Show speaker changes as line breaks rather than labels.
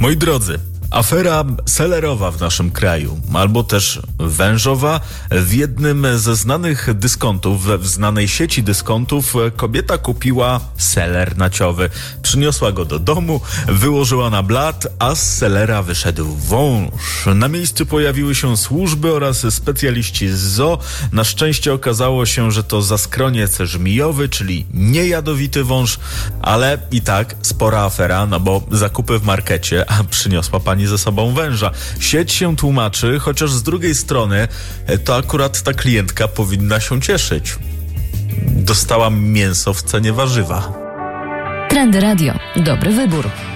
Moi drodzy, afera selerowa w naszym kraju, albo też wężowa. W jednym ze znanych dyskontów, w znanej sieci dyskontów, kobieta kupiła seler naciowy. Przyniosła go do domu, wyłożyła na blat, a z selera wyszedł wąż. Na miejscu pojawiły się służby oraz specjaliści z zoo. Na szczęście okazało się, że to zaskroniec żmijowy, czyli niejadowity wąż, ale i tak spora afera, no bo zakupy w markecie, a przyniosła pani ze sobą węża. Sieć się tłumaczy, chociaż z drugiej strony to akurat ta klientka powinna się cieszyć. Dostała mięso w cenie warzywa.
Trendy Radio. Dobry wybór.